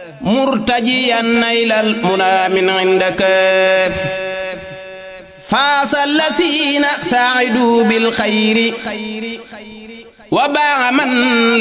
مرتجيا نيل المنى من عندك فاز الذين سعدوا بالخير وباع من